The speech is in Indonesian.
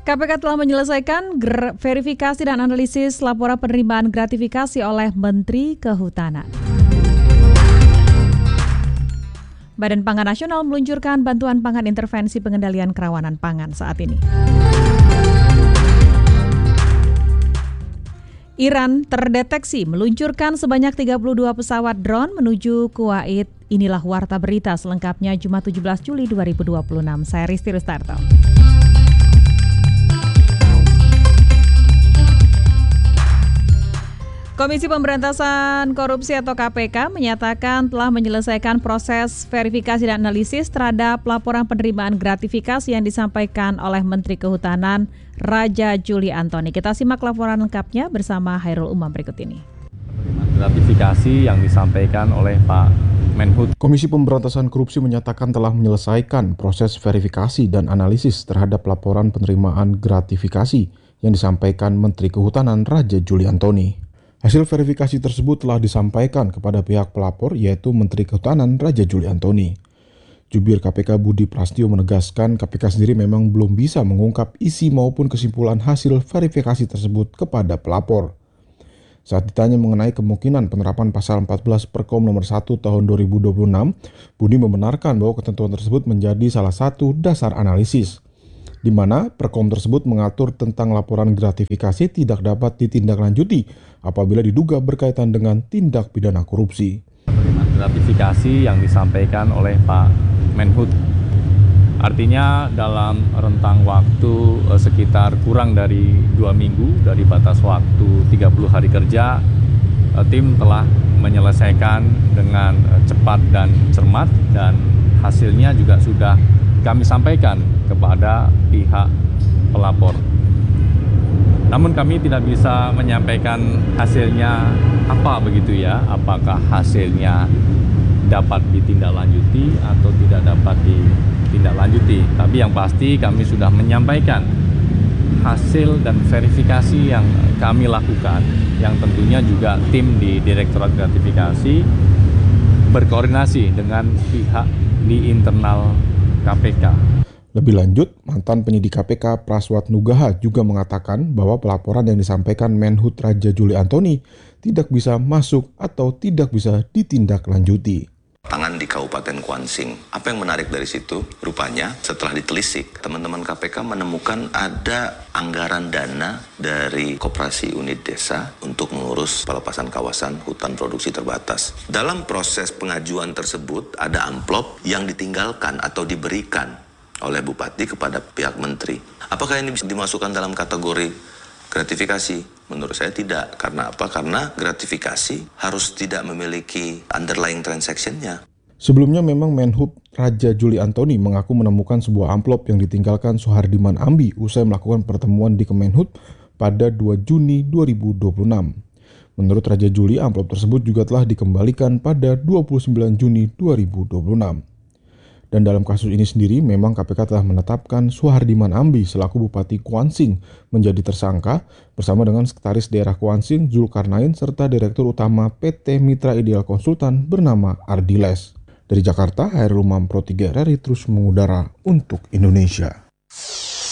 KPK telah menyelesaikan verifikasi dan analisis laporan penerimaan gratifikasi oleh Menteri Kehutanan. Badan Pangan Nasional meluncurkan bantuan pangan intervensi pengendalian kerawanan pangan saat ini. Iran terdeteksi meluncurkan sebanyak 32 pesawat drone menuju Kuwait. Inilah warta berita selengkapnya Jumat 17 Juli 2026. Saya Risti Rustarto. Komisi Pemberantasan Korupsi atau KPK menyatakan telah menyelesaikan proses verifikasi dan analisis terhadap laporan penerimaan gratifikasi yang disampaikan oleh Menteri Kehutanan Raja Juli Antoni. Kita simak laporan lengkapnya bersama Hairul Umam berikut ini. Gratifikasi yang disampaikan oleh Pak Menhut. Komisi Pemberantasan Korupsi menyatakan telah menyelesaikan proses verifikasi dan analisis terhadap laporan penerimaan gratifikasi yang disampaikan Menteri Kehutanan Raja Juli Antoni. Hasil verifikasi tersebut telah disampaikan kepada pihak pelapor yaitu Menteri Kehutanan Raja Juli Antoni. Jubir KPK Budi Prasetyo menegaskan KPK sendiri memang belum bisa mengungkap isi maupun kesimpulan hasil verifikasi tersebut kepada pelapor. Saat ditanya mengenai kemungkinan penerapan pasal 14 Perkom nomor 1 tahun 2026, Budi membenarkan bahwa ketentuan tersebut menjadi salah satu dasar analisis, di mana Perkom tersebut mengatur tentang laporan gratifikasi tidak dapat ditindaklanjuti apabila diduga berkaitan dengan tindak pidana korupsi. Gratifikasi yang disampaikan oleh Pak Menhut, artinya dalam rentang waktu sekitar kurang dari 2 minggu dari batas waktu 30 hari kerja, tim telah menyelesaikan dengan cepat dan cermat dan hasilnya juga sudah kami sampaikan kepada pihak pelapor. Namun kami tidak bisa menyampaikan hasilnya apa begitu ya, apakah hasilnya dapat ditindaklanjuti atau tidak dapat ditindaklanjuti. Tapi yang pasti kami sudah menyampaikan hasil dan verifikasi yang kami lakukan, yang tentunya juga tim di Direktorat Gratifikasi berkoordinasi dengan pihak di internal KPK. Lebih lanjut, mantan penyidik KPK Praswat Nugaha juga mengatakan bahwa pelaporan yang disampaikan Menhut Raja Juli Antoni tidak bisa masuk atau tidak bisa ditindaklanjuti. Pangan di Kabupaten Kuansing. Apa yang menarik dari situ? Rupanya setelah ditelisik, teman-teman KPK menemukan ada anggaran dana dari Koperasi Unit Desa untuk mengurus pelepasan kawasan hutan produksi terbatas. Dalam proses pengajuan tersebut ada amplop yang ditinggalkan atau diberikan oleh Bupati kepada pihak Menteri. Apakah ini bisa dimasukkan dalam kategori gratifikasi? Menurut saya tidak. Karena apa? Karena gratifikasi harus tidak memiliki underlying transaction-nya. Sebelumnya memang Menhut Raja Juli Antoni mengaku menemukan sebuah amplop yang ditinggalkan Soehardiman Ambi usai melakukan pertemuan di Kemenhut pada 2 Juni 2026. Menurut Raja Juli, amplop tersebut juga telah dikembalikan pada 29 Juni 2026. Dan dalam kasus ini sendiri memang KPK telah menetapkan Soehardiman Ambi selaku Bupati Kuansing menjadi tersangka bersama dengan Sekretaris Daerah Kuansing Zulkarnain serta Direktur Utama PT Mitra Ideal Konsultan bernama Ardiles. Dari Jakarta, Hairul Umam Pro 3 RRI terus mengudara untuk Indonesia.